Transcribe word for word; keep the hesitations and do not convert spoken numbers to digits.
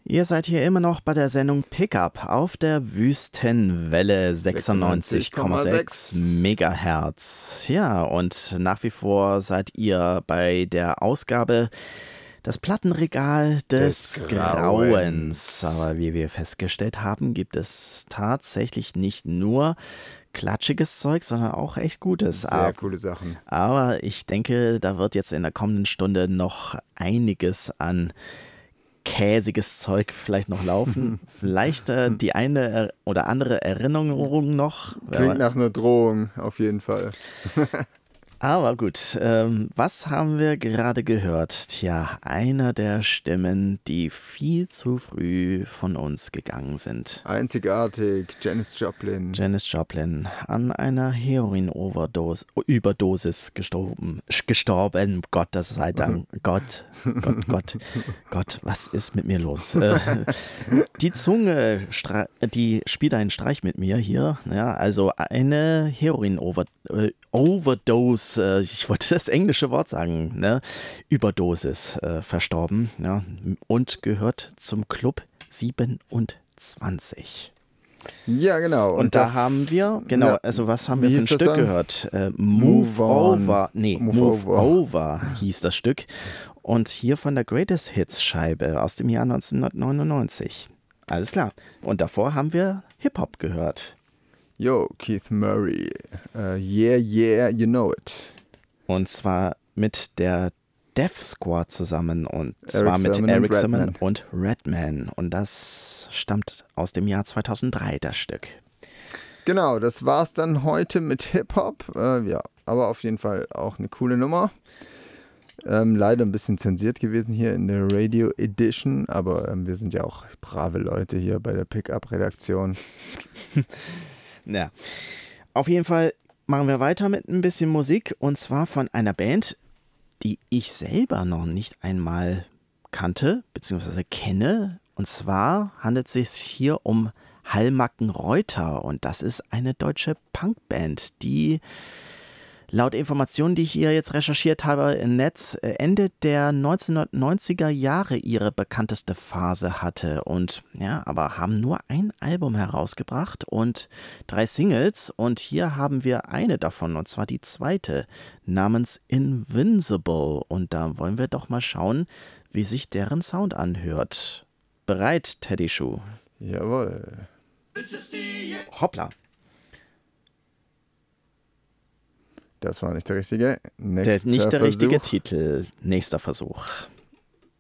Ihr seid hier immer noch bei der Sendung Pickup auf der Wüstenwelle sechsundneunzig Komma sechs Megahertz. Ja, und nach wie vor seid ihr bei der Ausgabe Das Plattenregal des, des Grauens. Grauens. Aber wie wir festgestellt haben, gibt es tatsächlich nicht nur klatschiges Zeug, sondern auch echt Gutes. Sehr aber, coole Sachen. Aber ich denke, da wird jetzt in der kommenden Stunde noch einiges an käsiges Zeug vielleicht noch laufen. Vielleicht äh, die eine oder andere Erinnerung noch. Klingt nach einer Drohung, auf jeden Fall. Aber gut, ähm, was haben wir gerade gehört? Tja, einer der Stimmen, die viel zu früh von uns gegangen sind. Einzigartig, Janis Joplin. Janis Joplin, an einer Heroin-Overdosis Überdosis gestorben. Gestorben, Gott, das sei Dank. Gott, Gott, Gott, Gott, was ist mit mir los? Äh, die Zunge, die spielt einen Streich mit mir hier. Ja, also eine Heroin-Overdose. Ich wollte das englische Wort sagen, ne? Überdosis äh, verstorben, ja, und gehört zum Club siebenundzwanzig. Ja, genau. Und, und da haben wir, genau, ja, also was haben wir für ein Stück dann? gehört? Äh, Move, Move Over, nee, Move, Move Over. Over hieß das Stück. Und hier von der Greatest Hits Scheibe aus dem Jahr neunzehnhundertneunundneunzig. Alles klar. Und davor haben wir Hip-Hop gehört. Yo, Keith Murray. Uh, yeah, yeah, you know it. Und zwar mit der Def Squad zusammen und Eric zwar mit Sermon Eric Sermon und Redman. Und das stammt aus dem Jahr zweitausenddrei, das Stück. Genau, das war's dann heute mit Hip-Hop. Äh, ja, aber auf jeden Fall auch eine coole Nummer. Ähm, leider ein bisschen zensiert gewesen hier in der Radio Edition, aber ähm, wir sind ja auch brave Leute hier bei der Pickup-Redaktion. Ja, auf jeden Fall machen wir weiter mit ein bisschen Musik und zwar von einer Band, die ich selber noch nicht einmal kannte bzw. kenne. Und zwar handelt es sich hier um Hallmacken-Reuter und das ist eine deutsche Punkband, die laut Informationen, die ich hier jetzt recherchiert habe im Netz, Ende der neunzehnhundertneunziger Jahre ihre bekannteste Phase hatte und ja, aber haben nur ein Album herausgebracht und drei Singles und hier haben wir eine davon und zwar die zweite namens Invincible und da wollen wir doch mal schauen, wie sich deren Sound anhört. Bereit, Teddy Schuh? Jawohl. Hoppla. Das war nicht der richtige. Nächster der, nicht der Versuch. richtige Titel. Nächster Versuch.